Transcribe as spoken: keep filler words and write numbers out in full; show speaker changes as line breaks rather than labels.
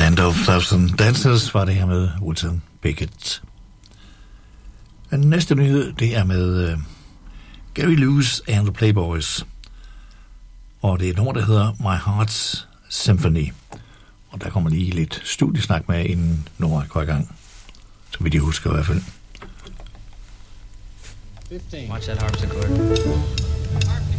Land of Thousand Dances var det her med Wilson Pickett. Den næste nyhed, det er med uh, Gary Lewis and the Playboys. Og det er et nummer, der hedder My Heart's Symphony. Og der kommer lige lidt studiesnak med, inden nummeret går i gang. Så vidt jeg husker i hvert fald.
fifteen. Watch that harpsichord.